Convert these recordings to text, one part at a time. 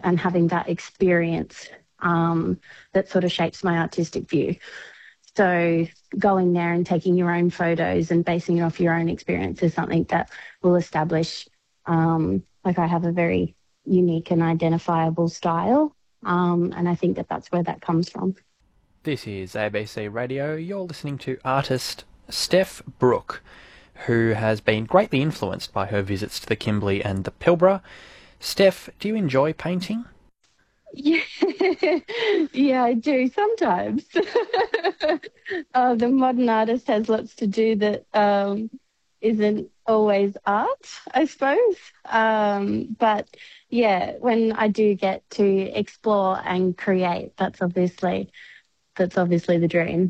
and having that experience that sort of shapes my artistic view. So going there and taking your own photos and basing it off your own experience is something that will establish, like I have a very unique and identifiable style, and I think that that's where that comes from. This is ABC Radio. You're listening to artist Steph Brooke, who has been greatly influenced by her visits to the Kimberley and the Pilbara. Steph, do you enjoy painting? Yeah, yeah, I do sometimes. The modern artist has lots to do that isn't always art, I suppose. But yeah, when I do get to explore and create, that's obviously the dream.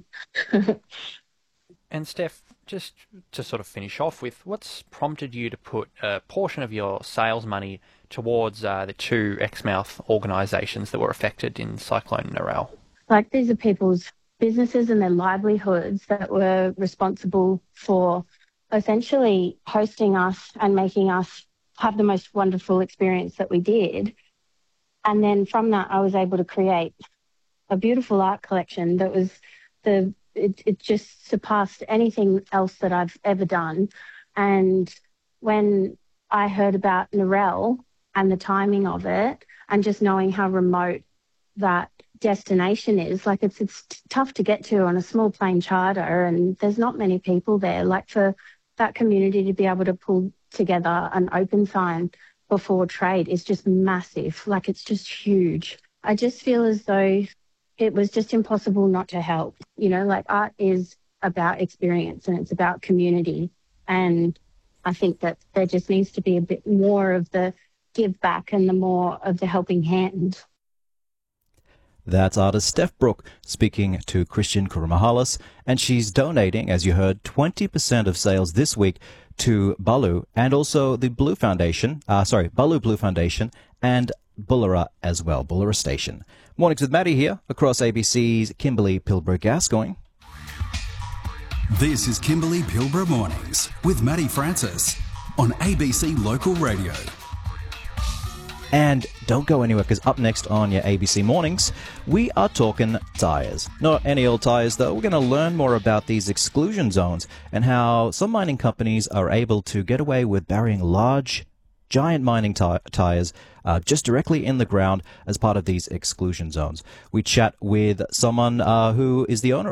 And Steph, just to sort of finish off with, what's prompted you to put a portion of your sales money towards the two Exmouth organisations that were affected in Cyclone Narelle? Like, these are people's businesses and their livelihoods that were responsible for essentially hosting us and making us have the most wonderful experience that we did. And then from that, I was able to create a beautiful art collection that was it just surpassed anything else that I've ever done. And when I heard about Narelle and the timing of it, and just knowing how remote that destination is, like it's tough to get to on a small plane charter, and there's not many people there. Like, for that community to be able to pull together an open sign before trade is just massive. Like, it's just huge. I just feel as though it was just impossible not to help. You know, like, art is about experience and it's about community. And I think that there just needs to be a bit more of the give back and the more of the helping hand. That's artist Steph Brooke speaking to Christian Kurumahalis, and she's donating, as you heard, 20% of sales this week to Balu and also the Blue Foundation, Balu Blue Foundation and Bullera as well, Bullera Station. Mornings with Maddie here across ABC's Kimberley Pilbara Gascoyne. This is Kimberley Pilbara Mornings with Maddie Francis on ABC Local Radio. And don't go anywhere, because up next on your ABC Mornings, we are talking tyres. Not any old tyres, though. We're going to learn more about these exclusion zones and how some mining companies are able to get away with burying large, giant mining tyres just directly in the ground as part of these exclusion zones. We chat with someone who is the owner